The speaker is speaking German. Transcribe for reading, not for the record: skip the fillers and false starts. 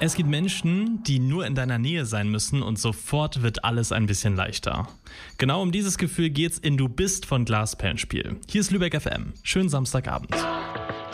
Es gibt Menschen, die nur in deiner Nähe sein müssen und sofort wird alles ein bisschen leichter. Genau um dieses Gefühl geht's in Du bist von Glasperlenspiel. Hier ist Lübeck FM. Schönen Samstagabend.